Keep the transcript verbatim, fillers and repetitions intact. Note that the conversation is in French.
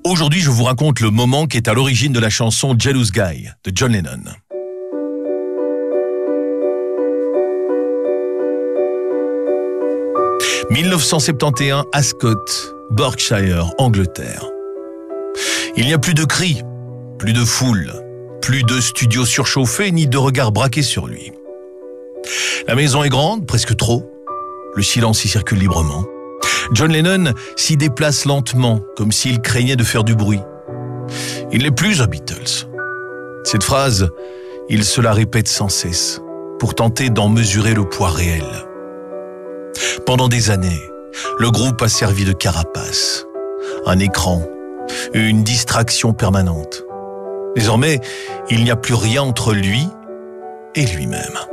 Aujourd'hui, je vous raconte le moment qui est à l'origine de la chanson Jealous Guy de John Lennon. mille neuf cent soixante et onze, Ascot, Berkshire, Angleterre. Il n'y a plus de cris, plus de foule, plus de studios surchauffés ni de regards braqués sur lui. La maison est grande, presque trop. Le silence y circule librement. John Lennon s'y déplace lentement, comme s'il craignait de faire du bruit. Il n'est plus un Beatles. Cette phrase, il se la répète sans cesse, pour tenter d'en mesurer le poids réel. Pendant des années, le groupe a servi de carapace, un écran, une distraction permanente. Désormais, il n'y a plus rien entre lui et lui-même.